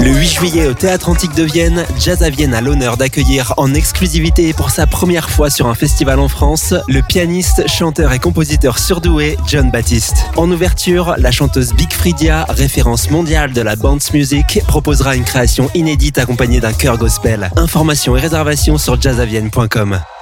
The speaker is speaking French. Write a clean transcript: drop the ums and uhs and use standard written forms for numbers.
Le 8 juillet au Théâtre Antique de Vienne, Jazz à Vienne a l'honneur d'accueillir en exclusivité pour sa première fois sur un festival en France, le pianiste, chanteur et compositeur surdoué Jon Batiste. En ouverture, la chanteuse Big Freedia, référence mondiale de la dance music, proposera une création inédite accompagnée d'un chœur gospel. Informations et réservations sur jazzavienne.com.